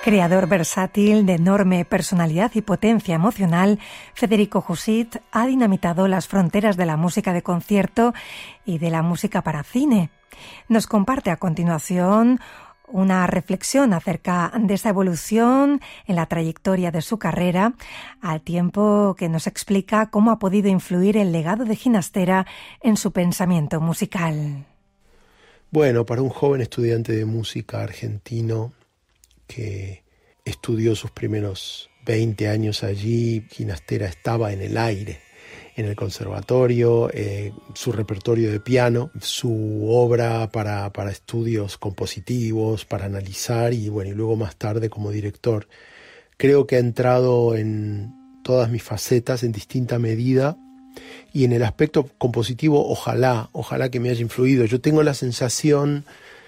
Creador versátil de enorme personalidad y potencia emocional, Federico Jusit ha dinamitado las fronteras de la música de concierto y de la música para cine. Nos comparte a continuación una reflexión acerca de esa evolución en la trayectoria de su carrera, al tiempo que nos explica cómo ha podido influir el legado de Ginastera en su pensamiento musical. Bueno, para un joven estudiante de música argentino que estudió sus primeros 20 años allí, Ginastera estaba en el aire, en el conservatorio, su repertorio de piano, su obra para estudios compositivos, para analizar y luego más tarde como director. Creo que ha entrado en todas mis facetas en distinta medida y en el aspecto compositivo ojalá que me haya influido. Yo tengo la sensación